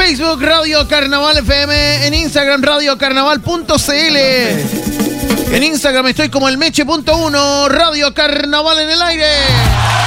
Facebook Radio Carnaval FM, en Instagram radiocarnaval.cl. En Instagram estoy como el Meche.1, Radio Carnaval en el aire.